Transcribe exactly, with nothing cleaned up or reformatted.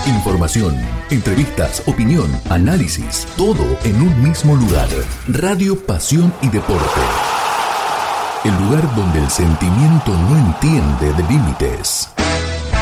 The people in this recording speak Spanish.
Información, entrevistas, opinión, análisis, todo en un mismo lugar. Radio Pasión y Deporte. El lugar donde el sentimiento no entiende de límites.